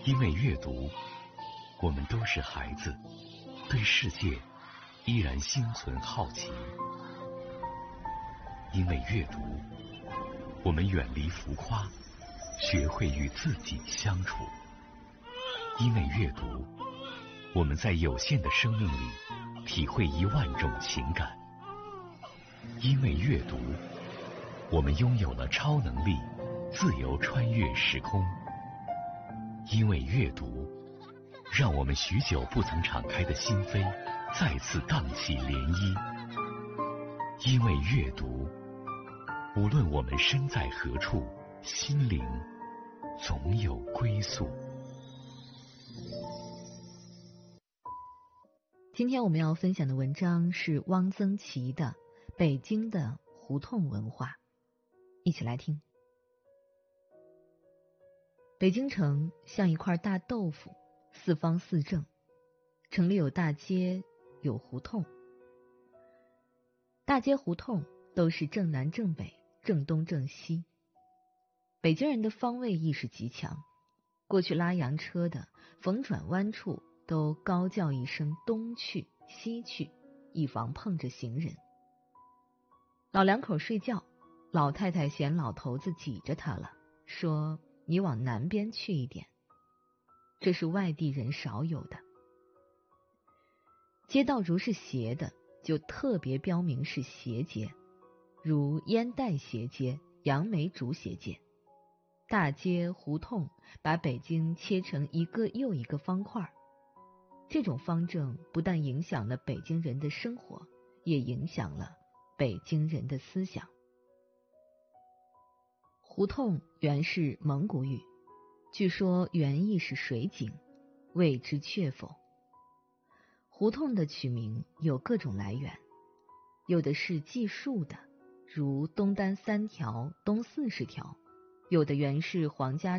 因为阅读，我们都是孩子，对世界依然心存好奇。因为阅读，我们远离浮夸，学会与自己相处。因为阅读，我们在有限的生命里体会10000种情感。因为阅读，我们拥有了超能力，自由穿越时空。因为阅读，让我们许久不曾敞开的心扉再次荡起涟漪。因为阅读，无论我们身在何处，心灵总有归宿。 今天我们要分享的文章是汪曾祺的《北京的胡同文化》，一起来听。北京城像一块大豆腐，四方四正，城里有大街，有胡同。大街胡同都是正南正北，正东正西。北京人的方位意识极强，过去拉洋车的逢转弯处都高叫一声东去西去，以防碰着行人。老两口睡觉，老太太嫌老头子挤着他了，说你往南边去一点。这是外地人少有的。街道如是斜的，就特别标明是斜街，如烟袋斜街、杨梅竹斜街。大街胡同把北京切成一个又一个方块。这种方正不但影响了北京人的生活，也影响了北京人的思想。胡同原是蒙古语，据说原意是水井，未知确否。胡同的取名有各种来源，有的是计数的，如东单3条、东40条；有的原是皇家